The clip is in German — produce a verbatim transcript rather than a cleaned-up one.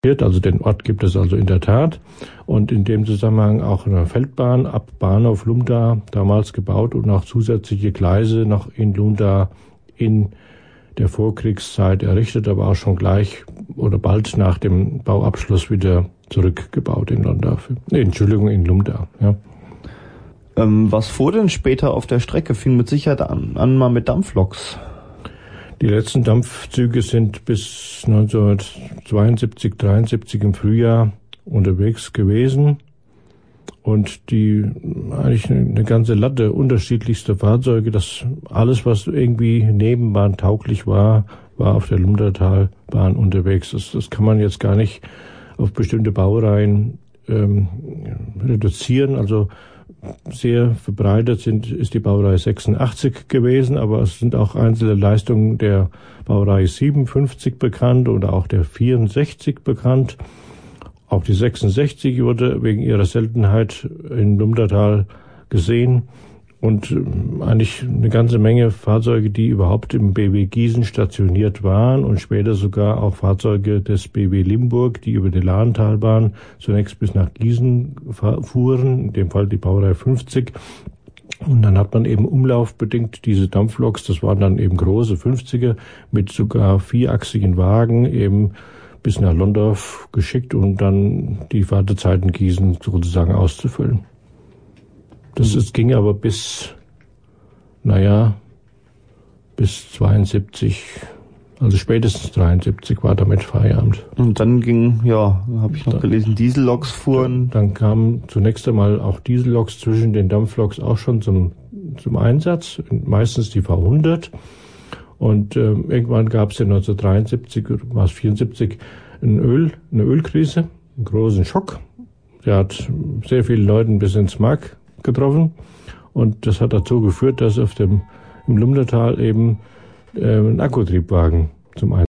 Also den Ort gibt es also in der Tat. Und in dem Zusammenhang auch eine Feldbahn ab Bahnhof Lunda damals gebaut und auch zusätzliche Gleise noch in Lunda in der Vorkriegszeit errichtet, aber auch schon gleich oder bald nach dem Bauabschluss wieder zurückgebaut in Lunda. Nee, Entschuldigung, in Lunda. Ja. Ähm, was fuhr denn später auf der Strecke? Fing mit Sicherheit an, an mal mit Dampfloks. Die letzten Dampfzüge sind bis neunzehnhundertzweiundsiebzig, dreiundsiebzig im Frühjahr unterwegs gewesen. Und die, eigentlich eine ganze Latte unterschiedlichster Fahrzeuge, das alles, was irgendwie nebenbahntauglich war, war auf der Lundatalbahn unterwegs. Das, das kann man jetzt gar nicht auf bestimmte Baureihen ähm, reduzieren. Also sehr verbreitet sind, ist die Baureihe sechsundachtzig gewesen, aber es sind auch einzelne Leistungen der Baureihe siebenundfünfzig bekannt oder auch der vierundsechzig bekannt. Auch die sechsundsechzig wurde wegen ihrer Seltenheit in Lumdatal gesehen und eigentlich eine ganze Menge Fahrzeuge, die überhaupt im B W Gießen stationiert waren und später sogar auch Fahrzeuge des B W Limburg, die über die Lahntalbahn zunächst bis nach Gießen fuhren, in dem Fall die Baureihe fünfzig. Und dann hat man eben umlaufbedingt diese Dampfloks, das waren dann eben große fünfziger mit sogar vierachsigen Wagen, eben bis nach Londorf geschickt, um dann die Wartezeiten Gießen sozusagen auszufüllen. Das ist, ging aber bis, naja, bis zweiundsiebzig, also spätestens dreiundsiebzig war damit Feierabend. Und dann ging, ja, habe ich noch dann, gelesen, Dieselloks fuhren. Dann kamen zunächst einmal auch Dieselloks zwischen den Dampfloks auch schon zum, zum Einsatz, meistens die V hundert. Und äh, irgendwann gab es ja neunzehnhundertdreiundsiebzig, war es vierundsiebzig, ein Öl, eine Ölkrise, einen großen Schock. Der hat sehr vielen Leuten bis ins Mark getroffen und das hat dazu geführt, dass auf dem im Lumdatal eben äh, ein Akkutriebwagen zum Einsatz